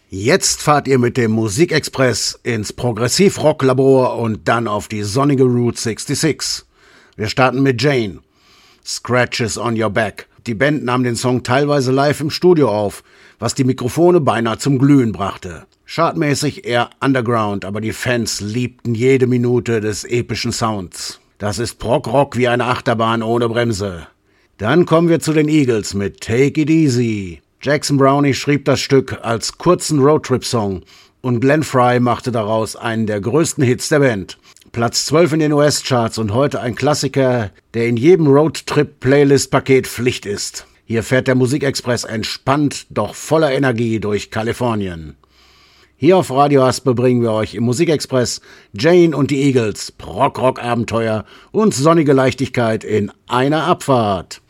Jetzt fahrt ihr mit dem Musikexpress ins Progressiv-Rock-Labor und dann auf die sonnige Route 66. Wir starten mit Jane. Scratches on Your Back. Die Band nahm den Song teilweise live im Studio auf, was die Mikrofone beinahe zum Glühen brachte. Chartmäßig eher Underground, aber die Fans liebten jede Minute des epischen Sounds. Das ist Prog-Rock wie eine Achterbahn ohne Bremse. Dann kommen wir zu den Eagles mit Take It Easy. Jackson Brownie schrieb das Stück als kurzen Roadtrip-Song und Glenn Frey machte daraus einen der größten Hits der Band. Platz 12 in den US-Charts und heute ein Klassiker, der in jedem Roadtrip-Playlist-Paket Pflicht ist. Hier fährt der Musikexpress entspannt, doch voller Energie durch Kalifornien. Hier auf Radio Haspe bringen wir euch im Musikexpress Jane und die Eagles, Prog-Rock-Abenteuer und sonnige Leichtigkeit in einer Abfahrt.